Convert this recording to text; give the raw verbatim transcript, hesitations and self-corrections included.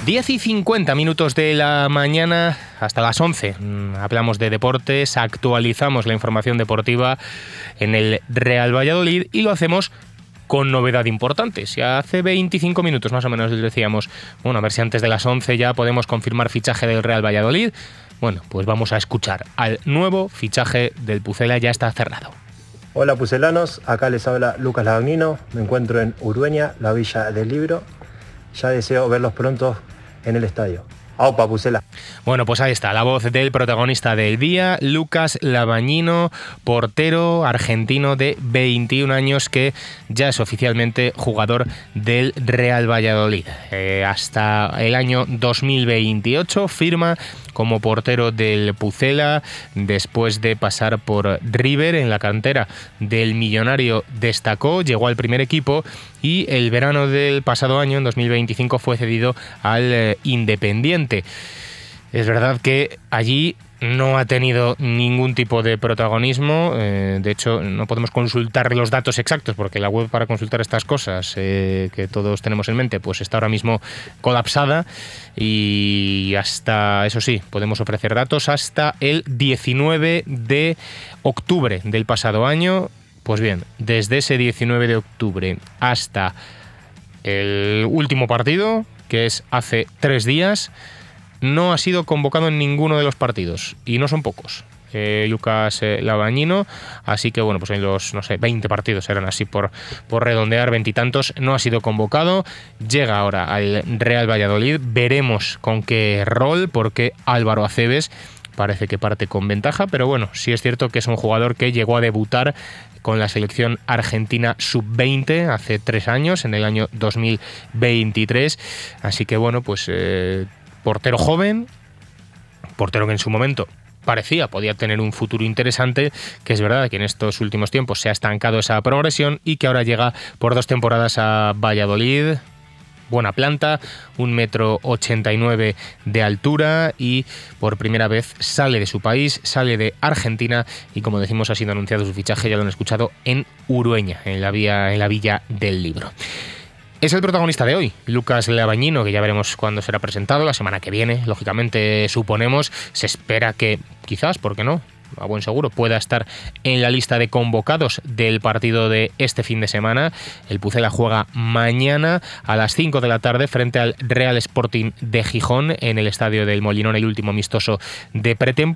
diez y cincuenta minutos de la mañana hasta las once. Hablamos de deportes, actualizamos la información deportiva en el Real Valladolid y lo hacemos con novedad importante. Si hace veinticinco minutos más o menos les decíamos, bueno, a ver si antes de las once ya podemos confirmar fichaje del Real Valladolid. Bueno, pues vamos a escuchar al nuevo fichaje del Pucela, ya está cerrado. Hola pucelanos, acá les habla Lucas Lavagnino, me encuentro en Urueña, la Villa del Libro. Ya deseo verlos pronto en el estadio. ¡Aupa, Pucela! Bueno, pues ahí está, la voz del protagonista del día, Lucas Lavagnino, portero argentino de veintiún años que ya es oficialmente jugador del Real Valladolid. Eh, hasta el año dos mil veintiocho firma como portero del Pucela, después de pasar por River en la cantera del Millonario destacó, llegó al primer equipo y el verano del pasado año, en dos mil veinticinco, fue cedido al eh, Independiente. Es verdad que allí no ha tenido ningún tipo de protagonismo, eh, de hecho no podemos consultar los datos exactos porque la web para consultar estas cosas eh, que todos tenemos en mente pues está ahora mismo colapsada y hasta, eso sí, podemos ofrecer datos hasta el diecinueve de octubre del pasado año. Pues bien, desde ese diecinueve de octubre hasta el último partido, que es hace tres días, no ha sido convocado en ninguno de los partidos, y no son pocos. Eh, Lucas eh, Lavagnino, así que bueno, pues en los, no sé, veinte partidos eran así por, por redondear, veintitantos, no ha sido convocado, llega ahora al Real Valladolid, veremos con qué rol, porque Álvaro Acebes parece que parte con ventaja, pero bueno, sí es cierto que es un jugador que llegó a debutar con la selección argentina sub veinte hace tres años, en el año dos mil veintitrés, así que bueno, pues eh, portero joven, portero que en su momento parecía, podía tener un futuro interesante, que es verdad que en estos últimos tiempos se ha estancado esa progresión y que ahora llega por dos temporadas a Valladolid. Buena planta, un metro ochenta y nueve de altura y por primera vez sale de su país, sale de Argentina y como decimos ha sido anunciado su fichaje, ya lo han escuchado, en Urueña, en la, vía, en la Villa del Libro. Es el protagonista de hoy, Lucas Lavagnino, que ya veremos cuándo será presentado, la semana que viene, lógicamente suponemos, se espera que quizás, ¿por qué no?, a buen seguro, pueda estar en la lista de convocados del partido de este fin de semana. El Pucela juega mañana a las cinco de la tarde frente al Real Sporting de Gijón en el estadio del Molinón, el último amistoso de pretemporada.